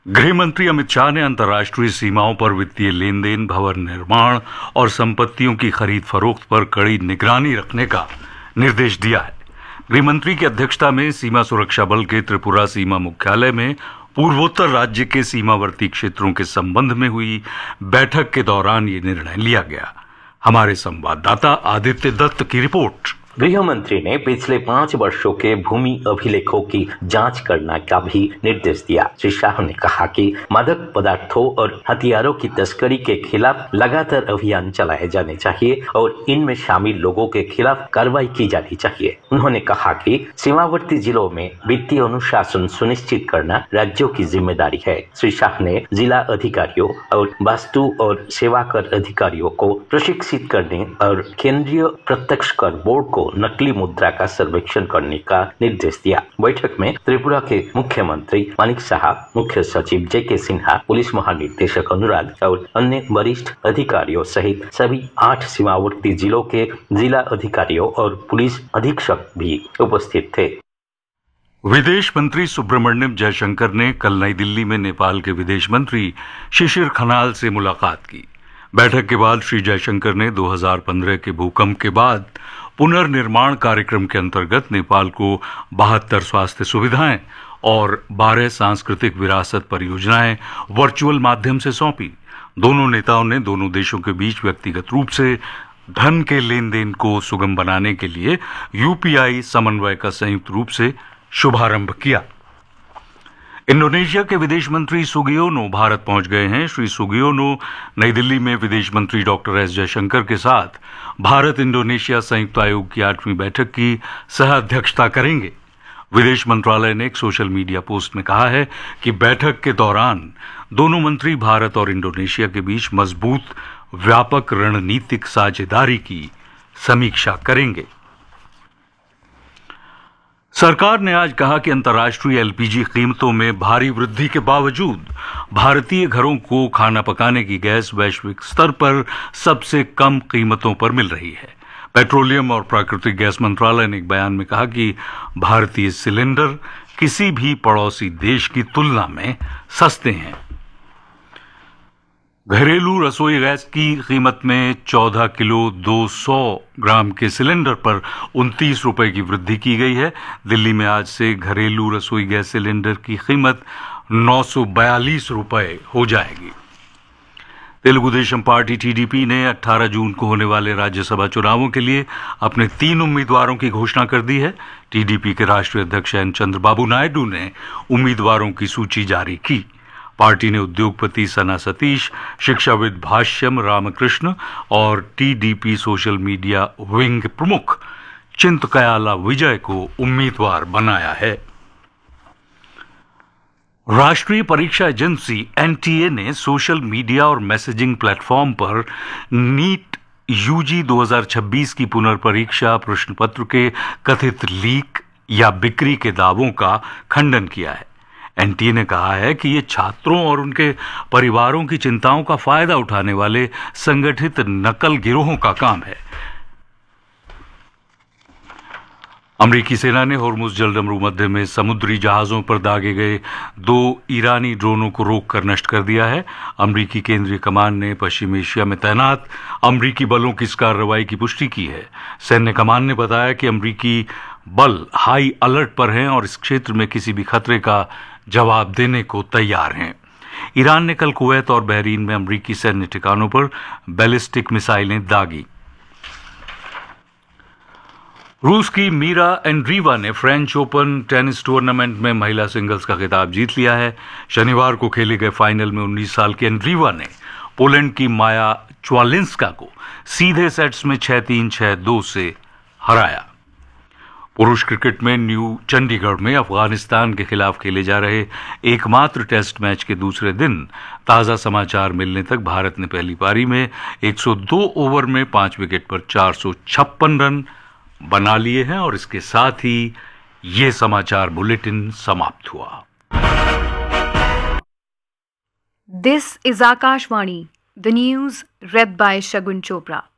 गृह मंत्री अमित शाह ने अंतर्राष्ट्रीय सीमाओं पर वित्तीय लेन देन, भवन निर्माण और संपत्तियों की खरीद फरोख्त पर कड़ी निगरानी रखने का निर्देश दिया है। गृह मंत्री की अध्यक्षता में सीमा सुरक्षा बल के त्रिपुरा सीमा मुख्यालय में पूर्वोत्तर राज्य के सीमावर्ती क्षेत्रों के संबंध में हुई बैठक के दौरान ये निर्णय लिया गया। हमारे संवाददाता आदित्य दत्त की रिपोर्ट। गृह मंत्री ने पिछले 5 वर्षों के भूमि अभिलेखों की जांच करने का भी निर्देश दिया। श्री शाह ने कहा कि मादक पदार्थों और हथियारों की तस्करी के खिलाफ लगातार अभियान चलाए जाने चाहिए और इनमें शामिल लोगों के खिलाफ कार्रवाई की जानी चाहिए। उन्होंने कहा कि सीमावर्ती जिलों में वित्तीय अनुशासन सुनिश्चित करना राज्यों की जिम्मेदारी है। श्री शाह ने जिला अधिकारियों और वस्तु और सेवा कर अधिकारियों को प्रशिक्षित करने और केंद्रीय प्रत्यक्ष कर बोर्ड को नकली मुद्रा का सर्वेक्षण करने का निर्देश दिया। बैठक में त्रिपुरा के मुख्यमंत्री मानिक शाह, मुख्य सचिव जे.के. सिन्हा, पुलिस महानिदेशक अनुराग और अन्य वरिष्ठ अधिकारियों सहित सभी 8 सीमावर्ती जिलों के जिला अधिकारियों और पुलिस अधीक्षक भी उपस्थित थे। विदेश मंत्री सुब्रमण्यम जयशंकर ने कल नई दिल्ली में नेपाल के विदेश मंत्री शिशिर खनाल से मुलाकात की। बैठक के बाद श्री जयशंकर ने 2015 के भूकंप के बाद पुनर्निर्माण कार्यक्रम के अंतर्गत नेपाल को 72 स्वास्थ्य सुविधाएं और 12 सांस्कृतिक विरासत परियोजनाएं वर्चुअल माध्यम से सौंपी। दोनों नेताओं ने दोनों देशों के बीच व्यक्तिगत रूप से धन के लेन देन को सुगम बनाने के लिए यूपीआई समन्वय का संयुक्त रूप से शुभारंभ किया। इंडोनेशिया के विदेश मंत्री सुगियोनो भारत पहुंच गए हैं। श्री सुगियोनो नई दिल्ली में विदेश मंत्री डॉक्टर एस जयशंकर के साथ भारत इंडोनेशिया संयुक्त आयोग की 8वीं बैठक की सह अध्यक्षता करेंगे। विदेश मंत्रालय ने एक सोशल मीडिया पोस्ट में कहा है कि बैठक के दौरान दोनों मंत्री भारत और इंडोनेशिया के बीच मजबूत व्यापक रणनीतिक साझेदारी की समीक्षा करेंगे। सरकार ने आज कहा कि अंतर्राष्ट्रीय एलपीजी कीमतों में भारी वृद्धि के बावजूद भारतीय घरों को खाना पकाने की गैस वैश्विक स्तर पर सबसे कम कीमतों पर मिल रही है। पेट्रोलियम और प्राकृतिक गैस मंत्रालय ने एक बयान में कहा कि भारतीय सिलेंडर किसी भी पड़ोसी देश की तुलना में सस्ते हैं। घरेलू रसोई गैस की कीमत में 14 किलो 200 ग्राम के सिलेंडर पर 29 रुपए की वृद्धि की गई है। दिल्ली में आज से घरेलू रसोई गैस सिलेंडर की कीमत 942 रुपए हो जाएगी। तेलुगु देशम पार्टी टीडीपी ने 18 जून को होने वाले राज्यसभा चुनावों के लिए अपने 3 उम्मीदवारों की घोषणा कर दी है। टीडीपी के राष्ट्रीय अध्यक्ष एन चंद्रबाबू नायडू ने उम्मीदवारों की सूची जारी की। पार्टी ने उद्योगपति सना सतीश, शिक्षाविद भाष्यम रामकृष्ण और टीडीपी सोशल मीडिया विंग प्रमुख चिंतकयाला विजय को उम्मीदवार बनाया है। राष्ट्रीय परीक्षा एजेंसी एनटीए ने सोशल मीडिया और मैसेजिंग प्लेटफॉर्म पर नीट यूजी 2026 की पुनर्परीक्षा प्रश्न पत्र के कथित लीक या बिक्री के दावों का खंडन किया है। एनटीए ने कहा है कि ये छात्रों और उनके परिवारों की चिंताओं का फायदा उठाने वाले संगठित नकल गिरोहों का काम है। अमेरिकी सेना ने होर्मुज जलडमरू मध्य में समुद्री जहाजों पर दागे गए 2 ईरानी ड्रोनों को रोककर नष्ट कर दिया है। अमेरिकी केंद्रीय कमान ने पश्चिम एशिया में तैनात अमेरिकी बलों की इस कार्रवाई की पुष्टि की है। सैन्य कमान ने बताया कि अमेरिकी बल हाई अलर्ट पर हैं और इस क्षेत्र में किसी भी खतरे का जवाब देने को तैयार हैं। ईरान ने कल कुवैत और बहरीन में अमेरिकी सैन्य ठिकानों पर बैलिस्टिक मिसाइलें दागी। रूस की मीरा एंड्रीवा ने फ्रेंच ओपन टेनिस टूर्नामेंट में महिला सिंगल्स का खिताब जीत लिया है। शनिवार को खेले गए फाइनल में 19 साल की एंड्रीवा ने पोलैंड की माया च्वालिंस्का को सीधे सेट्स में 6-3, 6-2 से हराया। पुरुष क्रिकेट में न्यू चंडीगढ़ में अफगानिस्तान के खिलाफ खेले जा रहे एकमात्र टेस्ट मैच के दूसरे दिन ताजा समाचार मिलने तक भारत ने पहली पारी में 102 ओवर में 5 विकेट पर 456 रन बना लिए हैं और इसके साथ ही ये समाचार बुलेटिन समाप्त हुआ। This is Akashvani, the news read by Shagun Chopra।